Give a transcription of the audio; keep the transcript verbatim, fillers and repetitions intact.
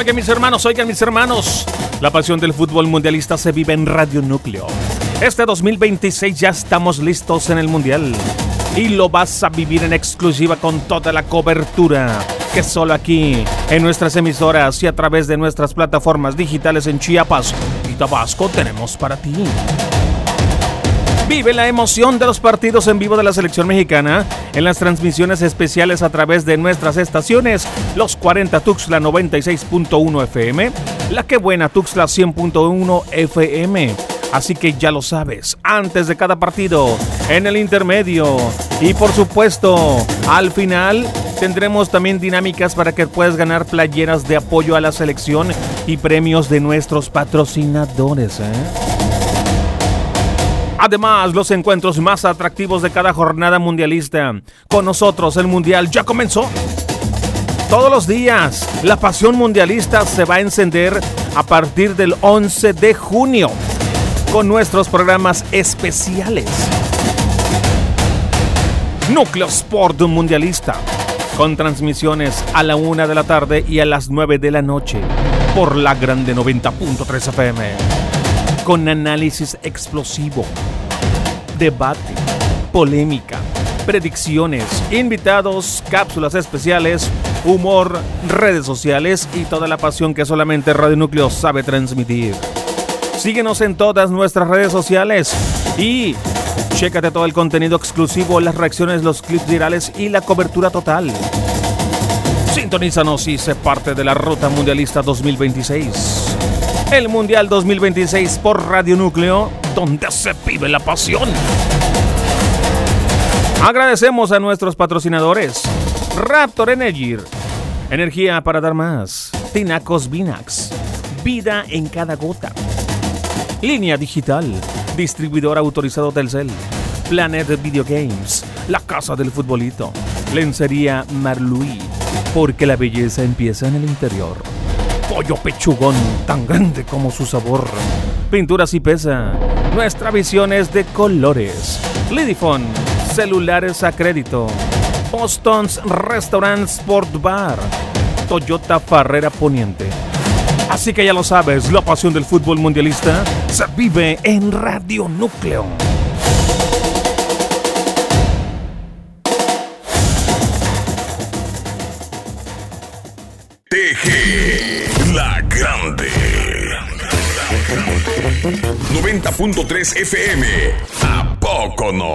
Oigan mis hermanos, oigan mis hermanos, la pasión del fútbol mundialista se vive en Radio Núcleo. Este dos mil veintiséis ya estamos listos en el Mundial y lo vas a vivir en exclusiva con toda la cobertura que solo aquí, en nuestras emisoras y a través de nuestras plataformas digitales en Chiapas y Tabasco tenemos para ti. Vive la emoción de los partidos en vivo de la selección mexicana en las transmisiones especiales a través de nuestras estaciones, Los cuarenta Tuxtla noventa y seis punto uno F M, La Que Buena Tuxtla cien punto uno F M. Así que ya lo sabes, antes de cada partido, en el intermedio y por supuesto, al final tendremos también dinámicas para que puedas ganar playeras de apoyo a la selección y premios de nuestros patrocinadores, ¿eh? Además, los encuentros más atractivos de cada jornada mundialista. Con nosotros el Mundial ya comenzó. Todos los días, la pasión mundialista se va a encender a partir del once de junio con nuestros programas especiales. Núcleo Sport Mundialista, con transmisiones a la una de la tarde y a las nueve de la noche por la Grande noventa punto tres F M. Con análisis explosivo, debate, polémica, predicciones, invitados, cápsulas especiales, humor, redes sociales y toda la pasión que solamente Radio Núcleo sabe transmitir. Síguenos en todas nuestras redes sociales y chécate todo el contenido exclusivo, las reacciones, los clips virales y la cobertura total. Sintonízanos y sé parte de la Ruta Mundialista dos mil veintiséis. El Mundial dos mil veintiséis por Radio Núcleo, donde se vive la pasión. Agradecemos a nuestros patrocinadores: Raptor Energy, energía para dar más; Tinacos Vinax, vida en cada gota; Línea Digital, distribuidor autorizado Telcel; Planet Video Games, la casa del futbolito; Lencería Marluí, porque la belleza empieza en el interior; Pollo Pechugón, tan grande como su sabor; Pinturas y Pesa, nuestra visión es de colores; Lidifone, celulares a crédito; Boston's Restaurant Sport Bar; Toyota Farrera Poniente. Así que ya lo sabes, la pasión del fútbol mundialista se vive en Radio Núcleo. T G La Grande noventa punto tres F M. ¿A poco no?